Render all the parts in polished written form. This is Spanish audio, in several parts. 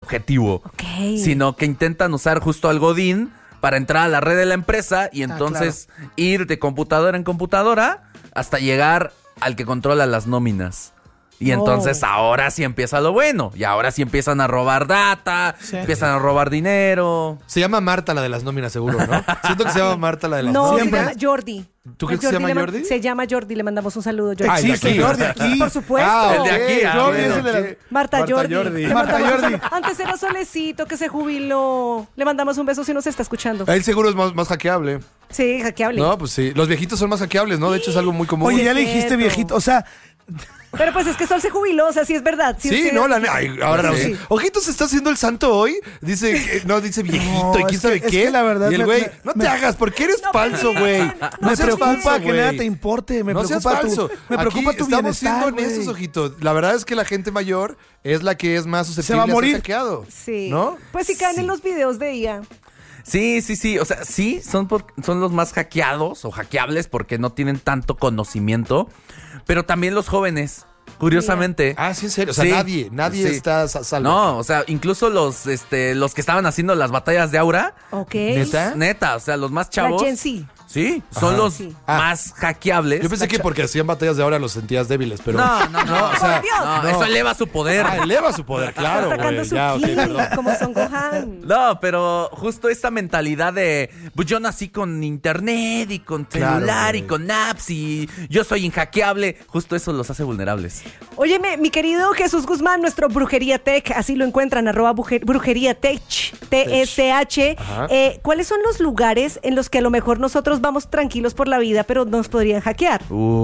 objetivo, sino que intentan usar justo al godín para entrar a la red de la empresa y entonces ir de computadora en computadora hasta llegar al que controla las nóminas. Y entonces ahora sí empieza lo bueno. Y ahora sí empiezan a robar data, empiezan a robar dinero. Se llama Marta la de las nóminas, seguro, ¿no? Siento que se llama Marta la de las nóminas. No, se llama Jordi. ¿Tú crees que se llama Jordi? Se llama Jordi, le mandamos un saludo. Jordi. ¿Existe Jordi aquí? Por supuesto. El de aquí. Jordi es el de la... Marta Jordi. Marta Jordi. Antes era Solecito, que se jubiló. Le mandamos un beso si nos está escuchando. Él seguro es más hackeable. Sí, hackeable. No, pues sí. Los viejitos son más hackeables, ¿no? De hecho, es algo muy común. Oye, ya le dijiste viejito, o sea... Pero pues es que Sol se jubiló, o sea, sí es verdad. Sí, no, ahora Sí. Ojito se está haciendo el santo hoy. Dice, dice viejito y quién sabe es qué. que la verdad y el me- güey, me- no te hagas, porque eres falso, güey. Me seas preocupa falso, que güey. nada te importe, me No seas preocupa falso. me preocupa Aquí tu estamos bienestar, siendo honestos, güey. ojito. La verdad es que la gente mayor es la que es más susceptible Se va a ser morir. hackeado. Sí. ¿No? Pues si caen en los videos de ella. Sí. O sea, sí, son los más hackeados o hackeables porque no tienen tanto conocimiento. Pero también los jóvenes, curiosamente. Ah, sí, en serio. O sea, Sí. nadie Sí. está salvo. No, o sea, incluso los que estaban haciendo las batallas de Aura. Ok. Neta, o sea, los más La chavos. Gen Z. Sí, son los Sí. más hackeables. Yo pensé que porque hacían batallas de ahora los sentías débiles, pero... No, o sea, Por Dios. no, eso eleva su poder. eleva su poder, claro, Está sacando güey. su Ya, ok, ki, perdón. como Son Gohan. No, pero justo esta mentalidad de pues yo nací con internet y con celular güey. y con apps y yo soy inhackeable, justo eso los hace vulnerables. Óyeme, mi querido Jesús Guzmán, nuestro Brujería Tech, así lo encuentran, @Brujería Tech, TSH. Ajá. ¿Cuáles son los lugares en los que a lo mejor nosotros vamos tranquilos por la vida, pero nos podrían hackear?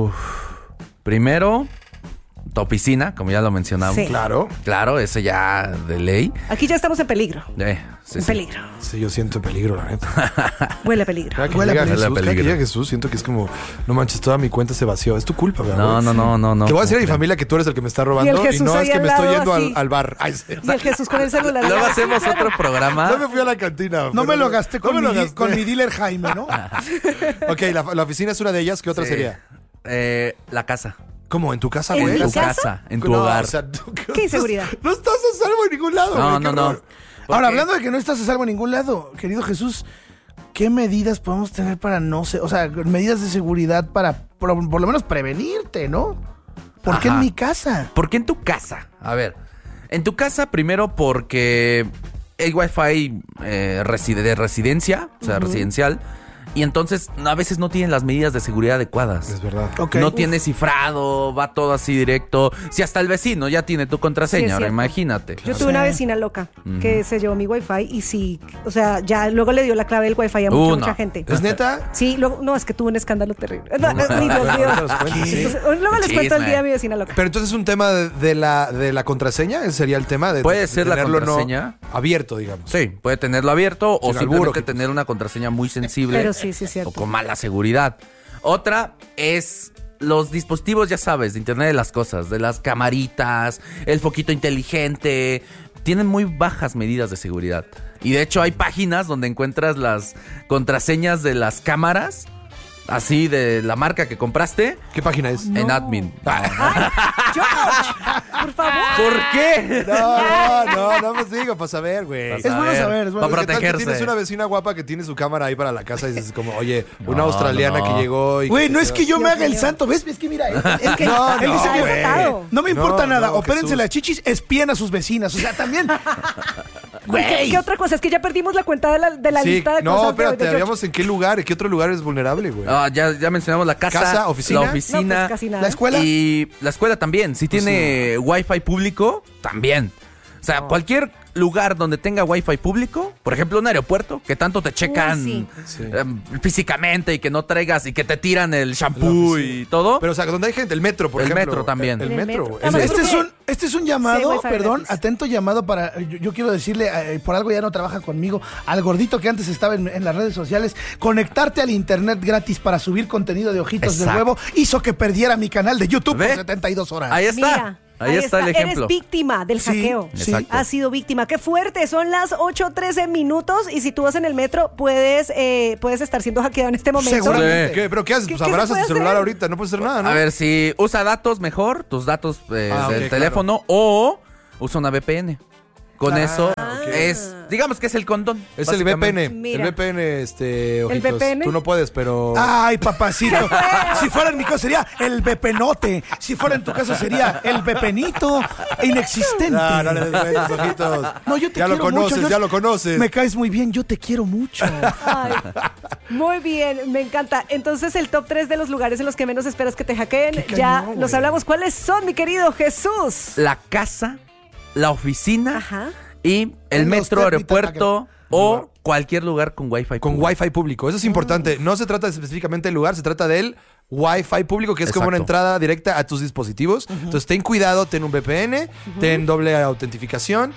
Primero, tu oficina, como ya lo mencionamos. Sí. Claro, ese ya de ley. Aquí ya estamos en peligro. Sí, En sí. peligro. Sí, yo siento peligro, la neta. Huele a peligro. Cada que Huele a llega peligro. Jesús, cada que Peligro. llega Jesús, siento que es como, no manches, toda mi cuenta se vació. Es tu culpa, ¿verdad? No. Te voy a decir a mi ¿cómo familia que tú eres el que me está Y robando el y, Jesús no es ahí que al me estoy lado, yendo así. al bar. Ay, sí. Y el Jesús con el celular. Luego hacemos otro programa. No me fui a la cantina. No pero me lo gasté no me lo gasté. con mi dealer Jaime, ¿no? Ok, la oficina es una de ellas. ¿Qué otra Sí. sería? La casa. ¿Cómo? ¿En tu casa, ¿En güey? mi Tu casa? casa, en tu No, hogar. o sea, ¿Qué inseguridad? No estás a salvo en ningún lado. No, güey, qué horror. Ahora, hablando de que no estás a salvo en ningún lado, querido Jesús, ¿qué medidas podemos tener para no ser, o sea, medidas de seguridad para por lo menos prevenirte, ¿no? ¿Por qué en Ajá. mi casa? ¿Por qué en tu casa? A ver, en tu casa primero porque hay Wi-Fi de residencia, o sea, residencial, y entonces a veces no tienen las medidas de seguridad adecuadas. Es verdad. Ok. No tiene cifrado, va todo así directo. Si hasta el vecino ya tiene tu Sí, contraseña, es ahora cierto. imagínate. Yo tuve una vecina loca que se llevó mi wifi y sí, o sea, ya luego le dio la clave del wifi a mucha no. gente. ¿Es neta? Sí, luego, no, es que tuvo un escándalo terrible. No, ni Dios mío. Ahorita los cuentas, sí. Entonces, luego les cuento el Chisme. día a mi vecina loca. Pero entonces es un tema de la contraseña. ¿Ese sería el tema? Puede ser la tenerlo contraseña. abierto, digamos. Sí, puede tenerlo abierto o Sin simplemente albur, ¿o qué? tener una contraseña muy sensible. Pero sí, es cierto. O con mala seguridad. Otra es los dispositivos, ya sabes, de Internet de las cosas, de las camaritas, el foquito inteligente. Tienen muy bajas medidas de seguridad. Y de hecho hay páginas donde encuentras las contraseñas de las cámaras, así de la marca que compraste, ¿Qué página es? en admin. George, por favor. ¿Por qué? No me digo, para saber, güey. Para Es bueno saber, saber, es bueno para ¿Qué tal que protegerse. tienes una vecina guapa que tiene su cámara ahí para la casa y dices como, oye, una No, australiana no. que llegó y... Güey, no es que yo me Dios haga el mío. santo, ¿ves? Es que mira, es que No, él dice no, que güey. no me importa No, nada, no, opérense Jesús. las chichis, espíen a sus vecinas, o sea, también. ¿Qué, qué otra cosa? Es que ya perdimos la cuenta de la Sí, lista de no, cosas espérate, de George. habíamos en qué lugar, en qué otro lugar es vulnerable, güey. Ya mencionamos la casa, ¿Casa, oficina? la No, oficina. pues casi nada. La escuela. Y la escuela también. Si tiene Wi-Fi público, también. O sea, cualquier lugar donde tenga Wi-Fi público, por ejemplo, un aeropuerto, que tanto te checan sí. físicamente y que no traigas y que te tiran el shampoo y todo. Pero, o sea, donde hay gente, el metro, por El ejemplo. metro también. El En el metro, metro. güey. Además, Este es un llamado, Sí, Wi-Fi perdón, gratis. atento llamado para, yo quiero decirle, por algo ya no trabaja conmigo, al gordito que antes estaba en las redes sociales, conectarte al internet gratis para subir contenido de Ojitos del Exacto. Huevo hizo que perdiera mi canal de YouTube ¿Ve? por 72 horas. Ahí está. Mira, ahí está el ejemplo. Eres víctima del Sí, hackeo. sí. Exacto. Has sido víctima. Qué fuerte. Son las 8:13 minutos y si tú vas en el metro puedes estar siendo hackeado en este momento. Seguramente. ¿Qué? ¿Pero qué haces? ¿Qué- Pues qué se abrazas puede tu celular hacer? ahorita, no puedes hacer nada, ¿no? A ver, si usa datos mejor, tus datos Ah, del ok, teléfono, o usa una VPN. Con eso ok. digamos que es el condón. Es el básicamente. VPN. Mira. El VPN, ojitos. VPN? Tú no puedes, pero... Ay, papacito. Si fuera en mi caso sería el Vepenote. Si fuera en tu caso sería el Vepenito. Inexistente. No le des besos, ojitos. No, yo te Ya quiero lo conoces, mucho. ya lo conoces. Me caes muy bien, yo te quiero mucho. Ay, muy bien, me encanta. Entonces, el top 3 de los lugares en los que menos esperas que te hackeen, Qué ya cañón, los güey. hablamos. ¿Cuáles son, mi querido Jesús? La casa, la oficina Ajá. y el En los metro, términos, aeropuerto o cualquier lugar con wifi. Con público. Wi-Fi público. Eso es importante. No se trata específicamente del lugar, se trata del Wi-Fi público, que es como una Exacto. entrada directa a tus dispositivos. Entonces, ten cuidado, ten un VPN, ten doble autentificación,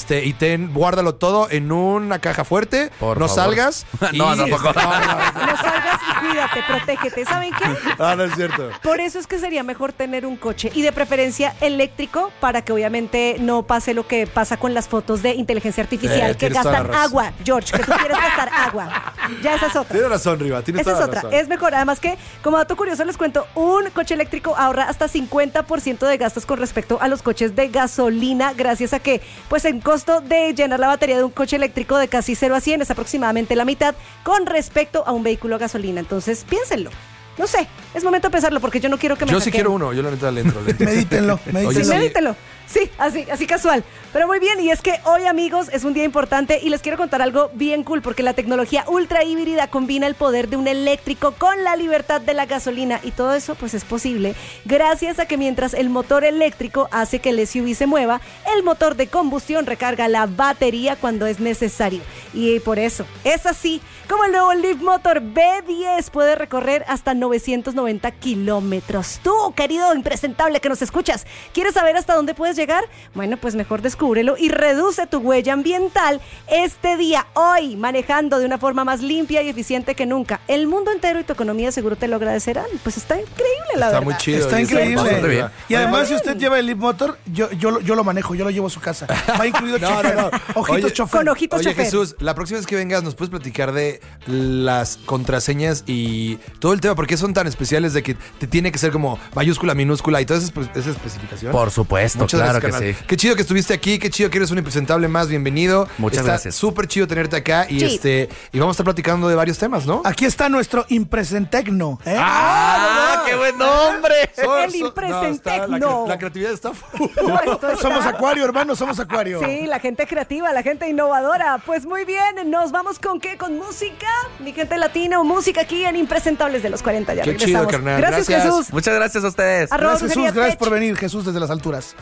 y guárdalo todo en una caja fuerte. Por no favor. salgas. No, tampoco. No salgas y cuídate, protégete. ¿Saben qué? No es cierto. Por eso es que sería mejor tener un coche y de preferencia eléctrico para que obviamente no pase lo que pasa con las fotos de inteligencia artificial que tienes toda gastan la razón. agua, George, que tú quieres gastar agua. Ya esa es otra. Tienes razón, Riva. Tienes Esa es toda la otra, razón. es mejor. Además que, como dato curioso, les cuento, un coche eléctrico ahorra hasta 50% de gastos con respecto a los coches de gasolina, gracias a que, pues, el costo de llenar la batería de un coche eléctrico de casi 0 a 100 es aproximadamente la mitad con respecto a un vehículo a gasolina. Entonces, piénsenlo. No sé, es momento de pensarlo porque yo no quiero que me Yo sí hackeen. quiero uno. Yo la neta le entro. Medítenlo, medítenlo. Oye, Sí, sí. medítelo. Sí, así casual. Pero muy bien, y es que hoy, amigos, es un día importante y les quiero contar algo bien cool porque la tecnología ultra híbrida combina el poder de un eléctrico con la libertad de la gasolina y todo eso pues es posible gracias a que mientras el motor eléctrico hace que el SUV se mueva, el motor de combustión recarga la batería cuando es necesario. Y por eso, es así como el nuevo Leaf Motor B10 puede recorrer hasta 990 kilómetros. Tú, querido impresentable que nos escuchas, ¿quieres saber hasta dónde puedes llegar? Bueno, pues mejor descúbrelo y reduce tu huella ambiental este día, hoy, manejando de una forma más limpia y eficiente que nunca. El mundo entero y tu economía seguro te lo agradecerán. Pues está increíble, la Está verdad. muy chido. Está y bastante increíble. bien. Y además, si usted lleva el Leaf Motor, yo lo manejo, yo lo llevo a su casa. Va incluido chofer. Ojitos Oye, chofer. Con ojitos Oye, chofer. Jesús, la próxima vez que vengas, ¿nos puedes platicar de las contraseñas y todo el tema? ¿Por qué son tan especiales de que te tiene que ser como mayúscula, minúscula y toda esa especificación? Por supuesto, Muchas claro gracias, que carnal. sí. Qué chido que estuviste aquí, qué chido que eres un impresentable más, bienvenido. Muchas gracias. Está súper chido tenerte acá y Sí. y vamos a estar platicando de varios temas, ¿no? Aquí está nuestro impresentecno. ¿Eh? ¡Ah! ¡Qué buen nombre! El impresentecno. La creatividad está full. No, esto está- Somos Acuario, hermano, somos Acuario. Sí, la gente creativa, la gente innovadora. Pues muy bien, nos vamos con qué, con música, mi gente latina o música aquí en Impresentables de los 40. Ya Qué regresamos. chido, carnal. Gracias, Gracias. Jesús. Muchas gracias a ustedes. Arroba Gracias, Jesús, Brujería gracias Tech. por venir, Jesús, desde las alturas.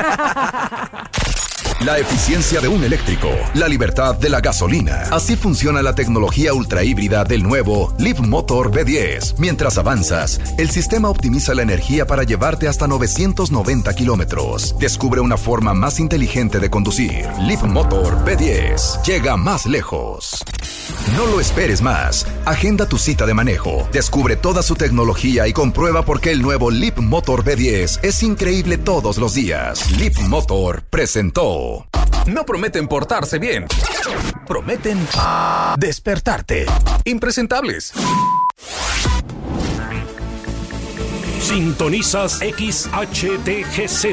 La eficiencia de un eléctrico, la libertad de la gasolina. Así funciona la tecnología ultra híbrida del nuevo Leaf Motor B10. Mientras avanzas, el sistema optimiza la energía para llevarte hasta 990 kilómetros. Descubre una forma más inteligente de conducir. Leaf Motor B10. Llega más lejos. No lo esperes más. Agenda tu cita de manejo. Descubre toda su tecnología y comprueba por qué el nuevo Leap Motor B10 es increíble todos los días. Leap Motor presentó. No prometen portarse bien. Prometen despertarte. Impresentables. Sintonizas XHTGZ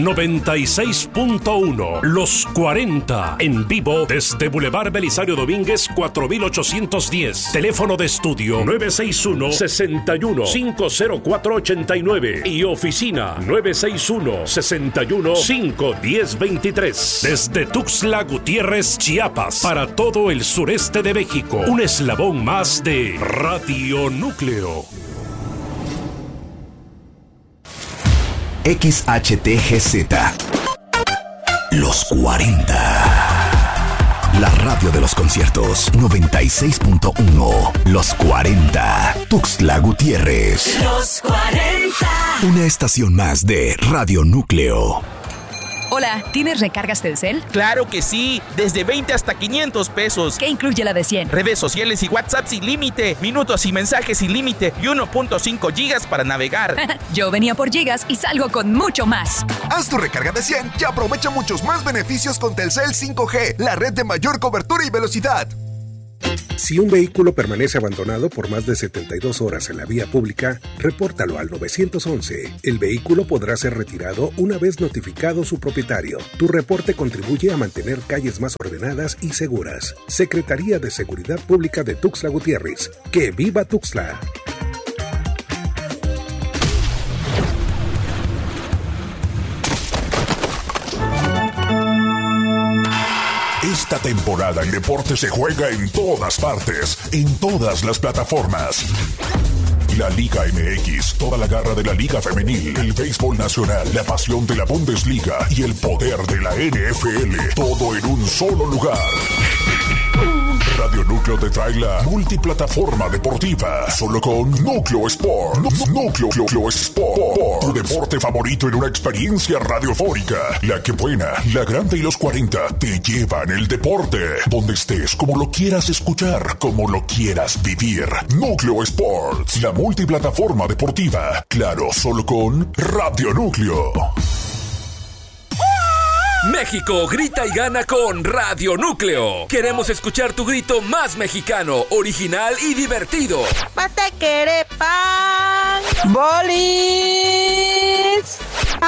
96.1 Los 40 en vivo desde Boulevard Belisario Domínguez 4810. Teléfono de estudio 961-61-50489 y oficina 961-61-51023. Desde Tuxtla Gutiérrez, Chiapas, para todo el sureste de México. Un eslabón más de Radio Núcleo. XHTGZ. Los 40. La radio de los conciertos 96.1. Los 40. Tuxtla Gutiérrez. Los 40. Una estación más de Radio Núcleo. Hola, ¿tienes recargas Telcel? Claro que sí, desde 20 hasta 500 pesos. ¿Qué incluye la de 100? Redes sociales y WhatsApp sin límite, minutos y mensajes sin límite y 1.5 gigas para navegar. Yo venía por gigas y salgo con mucho más. Haz tu recarga de 100 y aprovecha muchos más beneficios con Telcel 5G, la red de mayor cobertura y velocidad. Si un vehículo permanece abandonado por más de 72 horas en la vía pública, repórtalo al 911. El vehículo podrá ser retirado una vez notificado su propietario. Tu reporte contribuye a mantener calles más ordenadas y seguras. Secretaría de Seguridad Pública de Tuxtla Gutiérrez. ¡Que viva Tuxtla! Esta temporada el deporte se juega en todas partes, en todas las plataformas. La Liga MX, toda la garra de la Liga Femenil, el béisbol nacional, la pasión de la Bundesliga y el poder de la NFL, todo en un solo lugar. Radio Núcleo te trae la multiplataforma deportiva, solo con Núcleo Sport. Núcleo Sport, tu deporte favorito en una experiencia radiofónica. La que buena, la grande y los 40 te llevan el deporte, donde estés, como lo quieras escuchar, como lo quieras vivir. Núcleo Sports, la multiplataforma deportiva, claro, solo con Radio Núcleo. México grita y gana con Radio Núcleo. Queremos escuchar tu grito más mexicano, original y divertido. Patequerepan, bolis,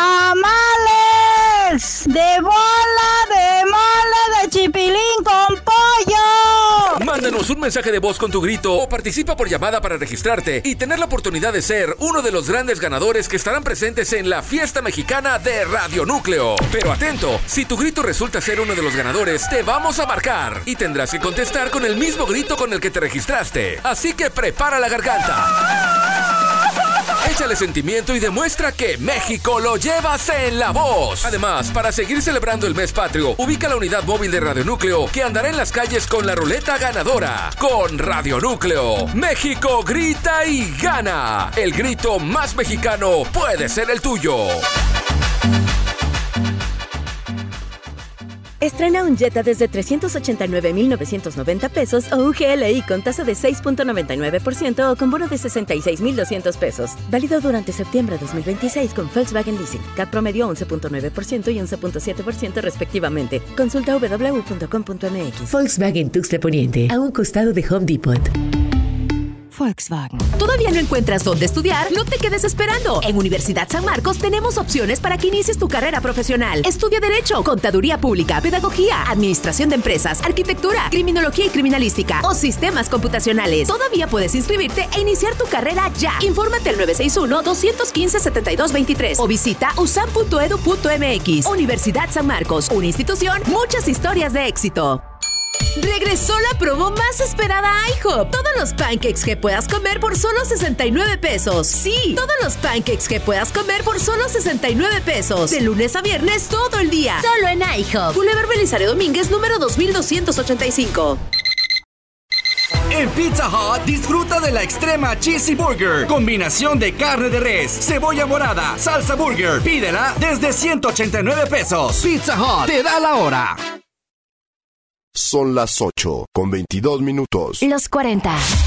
tamales, de mole de chipilín con pollo. Mándanos un mensaje de voz con tu grito o participa por llamada para registrarte y tener la oportunidad de ser uno de los grandes ganadores que estarán presentes en la fiesta mexicana de Radio Núcleo. Pero atento, si tu grito resulta ser uno de los ganadores, te vamos a marcar y tendrás que contestar con el mismo grito con el que te registraste. Así que prepara la garganta. Échale sentimiento y demuestra que México lo llevas en la voz. Además, para seguir celebrando el mes patrio, ubica la unidad móvil de Radio Núcleo que andará en las calles con la ruleta ganadora. Con Radio Núcleo, México grita y gana. El grito más mexicano puede ser el tuyo. Estrena un Jetta desde 389,990 pesos o un GLI con tasa de 6.99% o con bono de 66,200 pesos. Válido durante septiembre de 2026 con Volkswagen Leasing. CAT promedio 11.9% y 11.7% respectivamente. Consulta www.com.mx. Volkswagen Tuxtla Poniente, a un costado de Home Depot. Volkswagen. ¿Todavía no encuentras dónde estudiar? No te quedes esperando. En Universidad San Marcos tenemos opciones para que inicies tu carrera profesional. Estudia Derecho, Contaduría Pública, Pedagogía, Administración de Empresas, Arquitectura, Criminología y Criminalística o Sistemas Computacionales. Todavía puedes inscribirte e iniciar tu carrera ya. Infórmate al 961-215-7223 o visita usam.edu.mx. Universidad San Marcos, una institución, muchas historias de éxito. Regresó la promo más esperada a IHOP. Todos los pancakes que puedas comer por solo 69 pesos. Sí, todos los pancakes que puedas comer por solo 69 pesos. De lunes a viernes todo el día. Solo en IHOP. Boulevard Belisario Domínguez, número 2285. En Pizza Hut, disfruta de la extrema Cheesy Burger. Combinación de carne de res, cebolla morada, salsa burger. Pídela desde 189 pesos. Pizza Hut, te da la hora. Son las 8:22. Los 40.